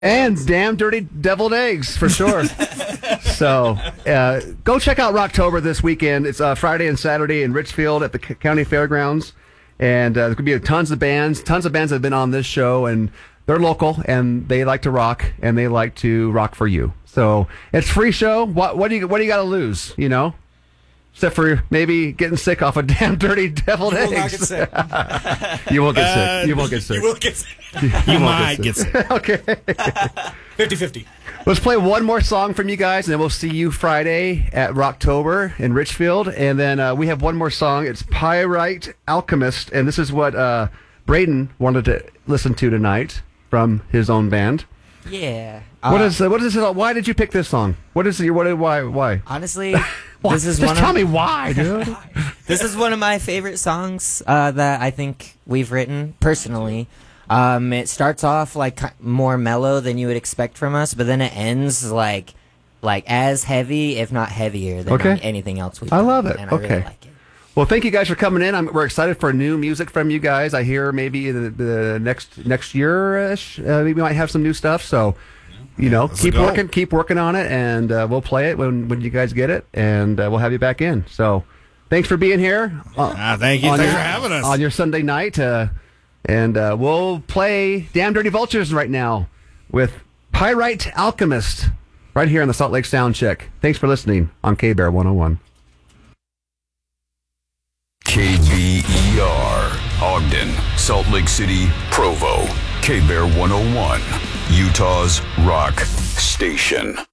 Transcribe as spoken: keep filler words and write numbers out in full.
And damn dirty deviled eggs, for sure. So, uh, go check out Rocktober this weekend. It's uh, Friday and Saturday in Richfield at the C- County Fairgrounds. And uh, there's going to be tons of bands. Tons of bands that have been on this show, and they're local, and they like to rock, and they like to rock for you. So, it's a free show. What, what do you what do you got to lose, you know? Except for maybe getting sick off a damn dirty deviled You will eggs. not get sick. You won't get Uh, sick. You won't get sick. You will get sick. You, You won't might get sick. Okay. fifty-fifty. Let's play one more song from you guys, and then we'll see you Friday at Rocktober in Richfield. And then uh, we have one more song. It's Pyrite Alchemist, and this is what uh, Braden wanted to listen to tonight from his own band. Yeah. What Uh, is uh, what is it? Why did you pick this song? What is your what? Why? Why? Honestly, Why? this is Just one tell of, me why, dude. This is one of my favorite songs uh, that I think we've written personally. Um, it starts off like ki- more mellow than you would expect from us, but then it ends like like as heavy, if not heavier, than Okay. anything else we've I done, love it. and I Okay. really like it. Well, thank you guys for coming in. I'm, we're excited for new music from you guys. I hear maybe the, the next next year-ish, uh, maybe we might have some new stuff. So, you know, Let's keep go. working, keep working on it, and uh, we'll play it when, when you guys get it, and uh, we'll have you back in. So, thanks for being here. Uh, Ah, thank you. on Thanks your- for having us. on your Sunday night, uh, and uh, we'll play Damn Dirty Vultures right now with Pyrite Alchemist right here on the Salt Lake Sound Check. Thanks for listening on K-Bear one oh one. K B E R, Ogden, Salt Lake City, Provo. K-Bear one oh one, Utah's rock station.